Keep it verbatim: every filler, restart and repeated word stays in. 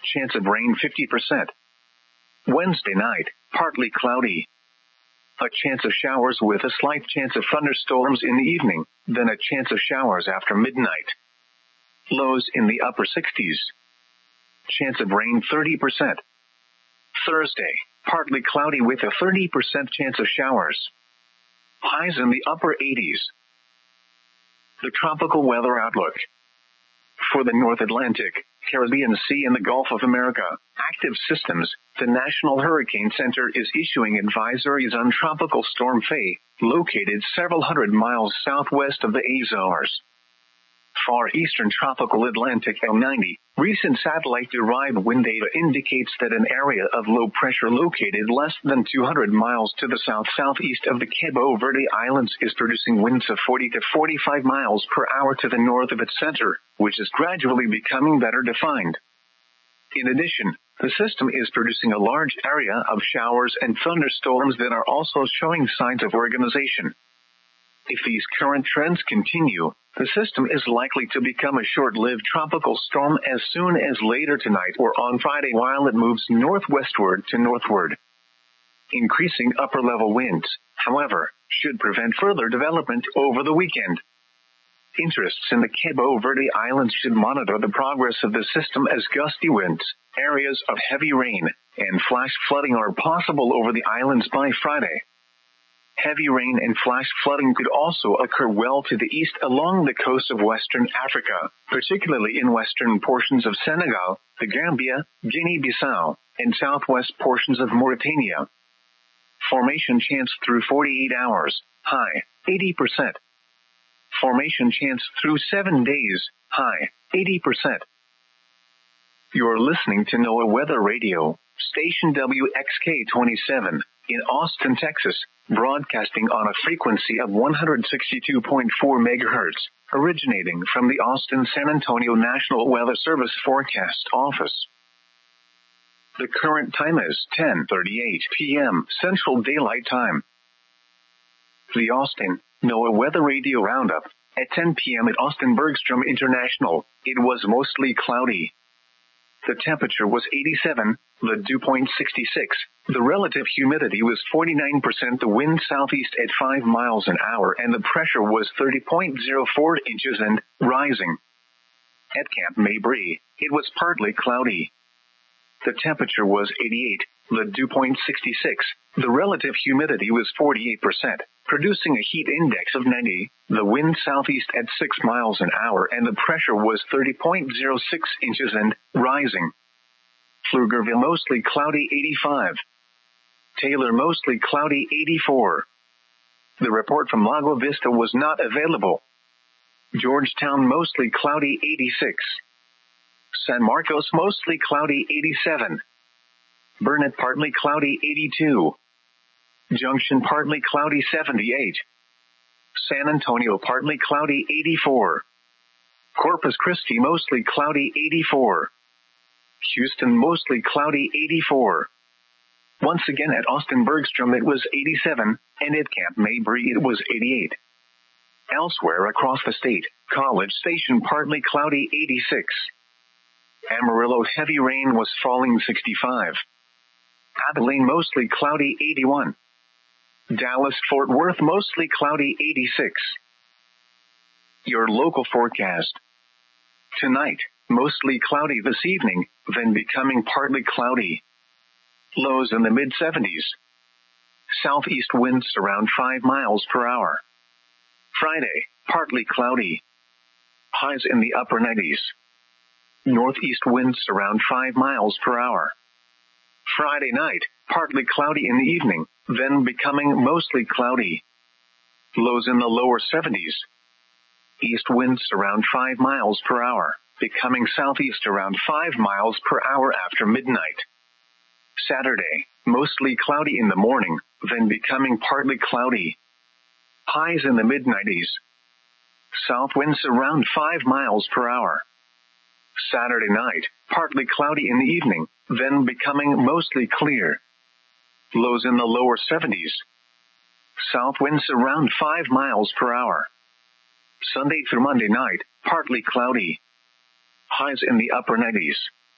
chance of rain fifty percent. Wednesday night, partly cloudy. A chance of showers with a slight chance of thunderstorms in the evening, then a chance of showers after midnight. Lows in the upper sixties. Chance of rain thirty percent. Thursday, partly cloudy with a thirty percent chance of showers. Highs in the upper eighties. The tropical weather outlook. For the North Atlantic, Caribbean Sea and the Gulf of America, active systems, the National Hurricane Center is issuing advisories on Tropical Storm Faye, located several hundred miles southwest of the Azores. Far eastern tropical Atlantic L ninety, recent satellite-derived wind data indicates that an area of low pressure located less than two hundred miles to the south-southeast of the Cabo Verde Islands is producing winds of forty to forty-five miles per hour to the north of its center, which is gradually becoming better defined. In addition, the system is producing a large area of showers and thunderstorms that are also showing signs of organization. If these current trends continue, the system is likely to become a short-lived tropical storm as soon as later tonight or on Friday while it moves northwestward to northward. Increasing upper-level winds, however, should prevent further development over the weekend. Interests in the Cabo Verde Islands should monitor the progress of the system as gusty winds, areas of heavy rain, and flash flooding are possible over the islands by Friday. Heavy rain and flash flooding could also occur well to the east along the coast of Western Africa, particularly in western portions of Senegal, the Gambia, Guinea-Bissau, and southwest portions of Mauritania. Formation chance through forty-eight hours, high, eighty percent. Formation chance through seven days, high, eighty percent. You're listening to NOAA Weather Radio, station W X K twenty-seven, in Austin, Texas, broadcasting on a frequency of one hundred sixty-two point four megahertz, originating from the Austin-San Antonio National Weather Service Forecast Office. The current time is ten thirty-eight p.m. Central Daylight Time. The Austin NOAA Weather Radio Roundup. At ten p.m. at Austin Bergstrom International, it was mostly cloudy. The temperature was eighty-seven, the dew point sixty-six, the relative humidity was forty-nine percent, the wind southeast at five miles an hour, and the pressure was thirty point zero four inches and rising. At Camp Mabry, it was partly cloudy. The temperature was eighty-eight, the dew point sixty-six, the relative humidity was forty-eight percent, producing a heat index of ninety, the wind southeast at six miles an hour, and the pressure was thirty point zero six inches and rising. Pflugerville mostly cloudy eighty-five. Taylor mostly cloudy eighty-four. The report from Lago Vista was not available. Georgetown mostly cloudy eighty-six. San Marcos mostly cloudy eighty-seven. Burnett partly cloudy eighty-two. Junction partly cloudy seventy-eight. San Antonio partly cloudy eighty-four. Corpus Christi mostly cloudy eighty-four. Houston mostly cloudy eighty-four. Once again at Austin Bergstrom it was eighty-seven, and at Camp Mabry it was eighty-eight. Elsewhere across the state, College Station partly cloudy eighty-six. Amarillo heavy rain was falling sixty-five. Abilene mostly cloudy eighty-one. Dallas-Fort Worth mostly cloudy eighty-six. Your local forecast. Tonight, mostly cloudy this evening, then becoming partly cloudy. Lows in the mid seventies. Southeast winds around five miles per hour. Friday, partly cloudy. Highs in the upper nineties. Northeast winds around five miles per hour. Friday night, partly cloudy in the evening, then becoming mostly cloudy. Lows in the lower seventies. East winds around five miles per hour, becoming southeast around five miles per hour after midnight. Saturday, mostly cloudy in the morning, then becoming partly cloudy. Highs in the mid nineties. South winds around five miles per hour. Saturday night, partly cloudy in the evening, then becoming mostly clear. Lows in the lower seventies. South winds around five miles per hour. Sunday through Monday night, partly cloudy. Highs in the upper nineties.